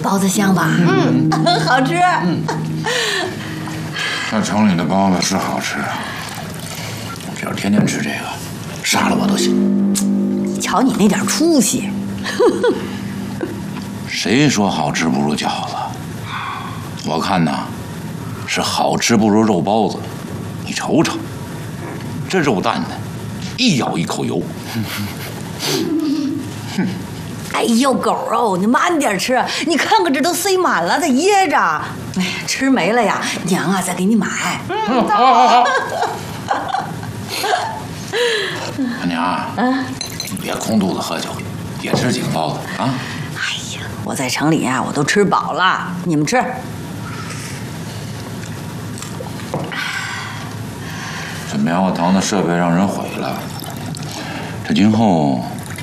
包子香吧？好吃。 那城里的包子是好吃啊，只要天天吃这个，杀了我都行。 瞧你那点出息！ 谁说好吃不如饺子？我看呐，是好吃不如肉包子。你瞅瞅，这肉蛋呢，一咬一口油。 哎呦，狗肉，你慢点吃，你看看这都塞满了，再噎着。哎呀，吃没了呀，娘啊，再给你买。 好。娘，你别空肚子喝酒，也吃几个包子啊。 哎呀，我在城里啊，我都吃饱了，你们吃。 这棉花糖的设备让人毁了，这今后，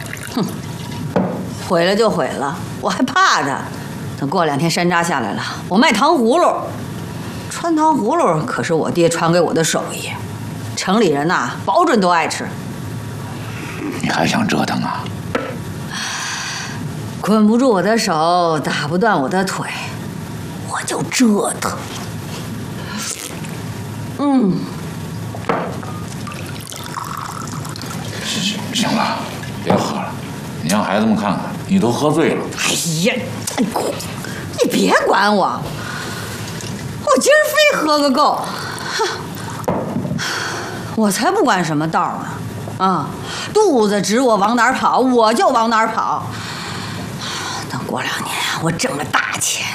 毁了就毁了，我还怕它。等过2天山楂下来了，我卖糖葫芦。穿糖葫芦可是我爹传给我的手艺，城里人呐，保准都爱吃。 你还想折腾啊？ 捆不住我的手，打不断我的腿，我就折腾。 行了，别喝了，你让孩子们看看，你都喝醉了。 哎呀，你别管我，我今儿非喝个够。我才不管什么道呢，啊，肚子指我往哪儿跑，我就往哪儿跑。等过2年我挣了大钱，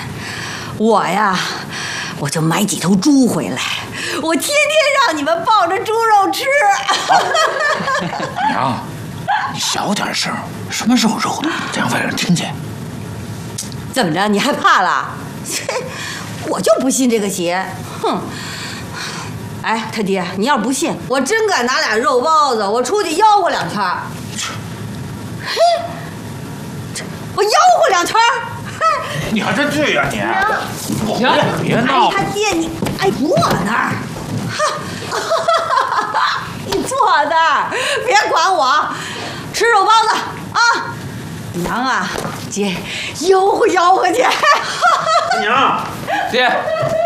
我就买几头猪回来，我天天让你们抱着猪肉吃。 娘，你小点声，什么肉的，这样外人听见。 怎么着？你害怕了？我就不信这个邪！哼！哎，他爹，你要不信，我真敢拿俩肉包子，我出去吆喝2圈。嘿，我吆喝2圈。 你还真醉呀你！ 娘， 别闹！ 哎，他爹你，哎，坐那儿。你坐那儿，别管我，吃肉包子啊！娘啊，姐，吆喝吆喝去。 娘， 爹。